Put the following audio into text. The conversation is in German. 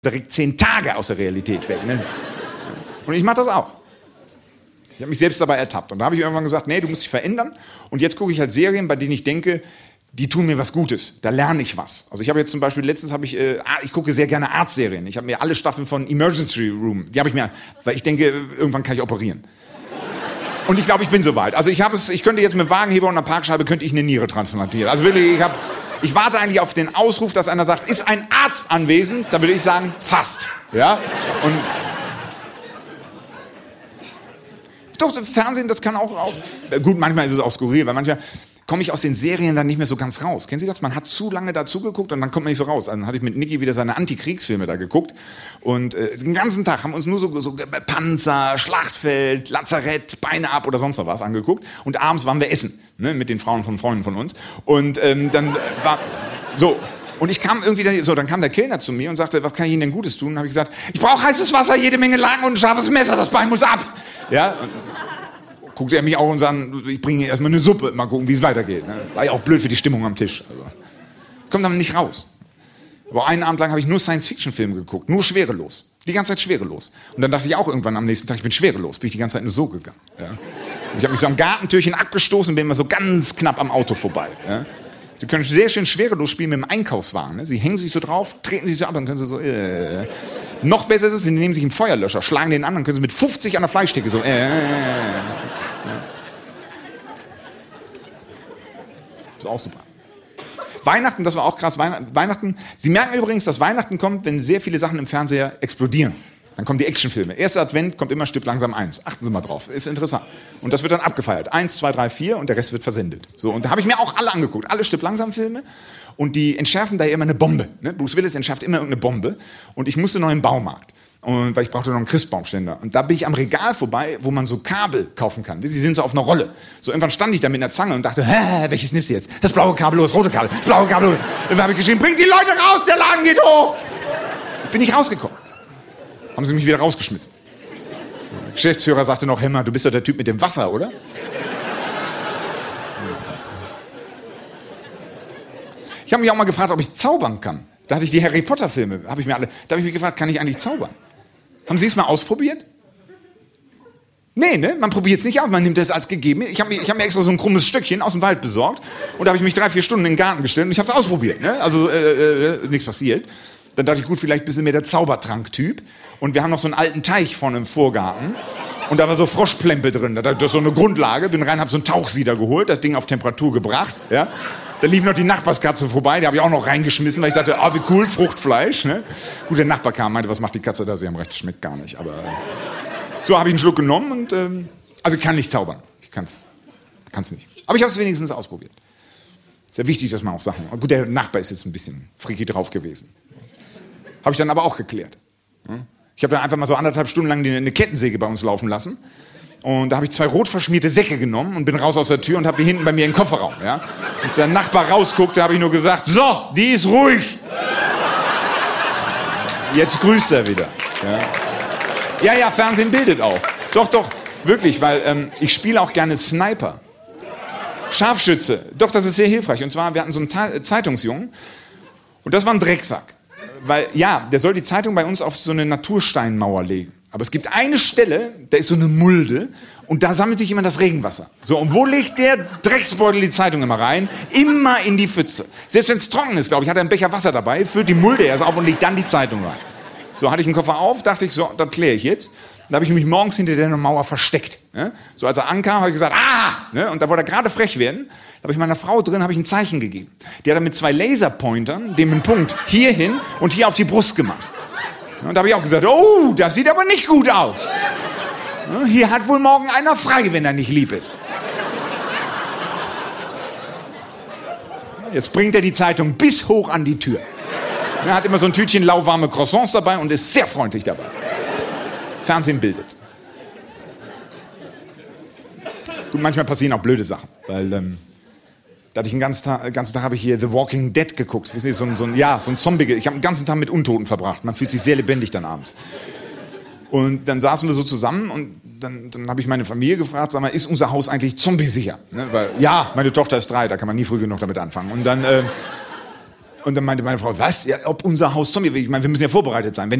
direkt 10 Tage aus der Realität weg. Ne? Und ich mache das auch. Ich habe mich selbst dabei ertappt. Und da habe ich irgendwann gesagt, nee, du musst dich verändern. Und jetzt gucke ich halt Serien, bei denen ich denke, die tun mir was Gutes. Da lerne ich was. Also ich habe jetzt zum Beispiel, letztens habe ich gucke sehr gerne Arztserien. Ich habe mir alle Staffeln von Emergency Room, die habe ich mir, weil ich denke, irgendwann kann ich operieren. Und ich glaube, ich bin soweit. Also ich könnte jetzt mit Wagenheber und einer Parkscheibe, könnte ich eine Niere transplantieren. Also wirklich, ich warte eigentlich auf den Ausruf, dass einer sagt, ist ein Arzt anwesend? Da würde ich sagen, fast. Ja? Und doch, Fernsehen, das kann auch gut, manchmal ist es auch skurril, weil manchmal komme ich aus den Serien dann nicht mehr so ganz raus. Kennen Sie das? Man hat zu lange dazu geguckt und dann kommt man nicht so raus. Dann hatte ich mit Niki wieder seine Antikriegsfilme da geguckt und den ganzen Tag haben wir uns nur so Panzer, Schlachtfeld, Lazarett, Beine ab oder sonst noch was angeguckt und abends waren wir essen, ne, mit den Frauen von Freunden von uns und dann war so. Und ich kam irgendwie dann kam der Kellner zu mir und sagte, was kann ich Ihnen denn Gutes tun? Und habe ich gesagt, ich brauche heißes Wasser, jede Menge Laken und ein scharfes Messer, das Bein muss ab. Ja. Guckte er mich auch und sagte, ich bringe Ihnen erstmal eine Suppe, mal gucken, wie es weitergeht. War ja auch blöd für die Stimmung am Tisch. Also. Kommt dann nicht raus. Aber einen Abend lang habe ich nur Science-Fiction-Filme geguckt, nur schwerelos. Die ganze Zeit schwerelos. Und dann dachte ich auch irgendwann am nächsten Tag, ich bin schwerelos, bin ich die ganze Zeit nur so gegangen. Ja. Ich habe mich so am Gartentürchen abgestoßen, bin immer so ganz knapp am Auto vorbei. Ja. Sie können sehr schön schwerelos spielen mit dem Einkaufswagen. Ne? Sie hängen sich so drauf, treten sich so ab, dann können Sie so... Noch besser ist es, Sie nehmen sich einen Feuerlöscher, schlagen den an, dann können Sie mit 50 an der Fleischtheke so... Ist auch super. Weihnachten, das war auch krass. Weihnachten, Sie merken übrigens, dass Weihnachten kommt, wenn sehr viele Sachen im Fernseher explodieren. Dann kommen die Actionfilme. Erster Advent kommt immer Stück langsam 1. Achten Sie mal drauf, ist interessant. Und das wird dann abgefeiert. 1, 2, 3, 4 und der Rest wird versendet. So, und da habe ich mir auch alle angeguckt. Alle Stück langsam Filme. Und die entschärfen da immer eine Bombe. Ne? Bruce Willis entschärft immer irgendeine Bombe. Und ich musste noch in den Baumarkt. Und weil ich brauchte noch einen Christbaumständer. Und da bin ich am Regal vorbei, wo man so Kabel kaufen kann. Sie sind so auf einer Rolle. So irgendwann stand ich da mit einer Zange und dachte, welches nimmst du jetzt? Das blaue Kabel oder das rote Kabel? Das blaue Kabel. Dann habe ich geschrien, bringt die Leute raus, der Laden geht hoch. Ich bin nicht rausgekommen. Haben sie mich wieder rausgeschmissen. Der Geschäftsführer sagte noch, Hemmer, du bist doch der Typ mit dem Wasser, oder? Ich habe mich auch mal gefragt, ob ich zaubern kann. Da hatte ich die Harry Potter Filme, da habe ich mich gefragt, kann ich eigentlich zaubern? Haben Sie es mal ausprobiert? Nee, ne? Man probiert es nicht aus, man nimmt es als gegeben. Ich hab mir extra so ein krummes Stückchen aus dem Wald besorgt und da habe ich mich 3-4 Stunden in den Garten gestellt und ich habe es ausprobiert. Ne? Also nichts passiert. Dann dachte ich, gut, vielleicht bist du mehr der Zaubertrank-Typ. Und wir haben noch so einen alten Teich vorne im Vorgarten. Und da war so Froschplempel drin. Das ist so eine Grundlage. Bin rein, hab so einen Tauchsieder geholt, das Ding auf Temperatur gebracht. Ja? Da lief noch die Nachbarskatze vorbei, die habe ich auch noch reingeschmissen, weil ich dachte, wie cool, Fruchtfleisch. Ne? Gut, der Nachbar kam, meinte, was macht die Katze da? Sie haben recht, schmeckt gar nicht. Aber so habe ich einen Schluck genommen und also ich kann nicht zaubern. Ich kann's nicht. Aber ich habe es wenigstens ausprobiert. Ist ja wichtig, dass man auch Sachen... Gut, der Nachbar ist jetzt ein bisschen freaky drauf gewesen. Habe ich dann aber auch geklärt. Ich habe dann einfach mal so 1,5 Stunden lang eine Kettensäge bei uns laufen lassen. Und da habe ich 2 rot verschmierte Säcke genommen und bin raus aus der Tür und habe die hinten bei mir im Kofferraum. Ja? Und der Nachbar rausguckte, habe ich nur gesagt, so, die ist ruhig. Jetzt grüßt er wieder. Ja, Fernsehen bildet auch. Doch, wirklich, weil ich spiele auch gerne Sniper. Scharfschütze. Doch, das ist sehr hilfreich. Und zwar, wir hatten so einen Zeitungsjungen und das war ein Drecksack. Weil, ja, der soll die Zeitung bei uns auf so eine Natursteinmauer legen. Aber es gibt eine Stelle, da ist so eine Mulde und da sammelt sich immer das Regenwasser. So, und wo legt der Drecksbeutel die Zeitung immer rein? Immer in die Pfütze. Selbst wenn es trocken ist, glaube ich, hat er einen Becher Wasser dabei, füllt die Mulde erst auf und legt dann die Zeitung rein. So, hatte ich einen Koffer auf, dachte ich, so, das kläre ich jetzt. Da habe ich mich morgens hinter der Mauer versteckt. Ne? So, als er ankam, habe ich gesagt, ne? Und da wollte er gerade frech werden. Da habe ich meiner Frau drin ein Zeichen gegeben. Die hat dann mit 2 Laserpointern dem einen Punkt hierhin und hier auf die Brust gemacht. Und da habe ich auch gesagt, oh, das sieht aber nicht gut aus. Hier hat wohl morgen einer frei, wenn er nicht lieb ist. Jetzt bringt er die Zeitung bis hoch an die Tür. Er hat immer so ein Tütchen lauwarme Croissants dabei und ist sehr freundlich dabei. Fernsehen bildet. Gut, manchmal passieren auch blöde Sachen, weil da hatte ich den ganzen Tag habe ich hier The Walking Dead geguckt. Wissen Sie, so ein Zombie. Ich habe den ganzen Tag mit Untoten verbracht. Man fühlt sich sehr lebendig dann abends. Und dann saßen wir so zusammen und dann habe ich meine Familie gefragt, sag mal, ist unser Haus eigentlich zombiesicher? Ne? Weil, ja, meine Tochter ist 3, da kann man nie früh genug damit anfangen. Und dann Und dann meinte meine Frau, was? Ja, ob unser Haus Zombie wird? Ich meine, wir müssen ja vorbereitet sein. Wenn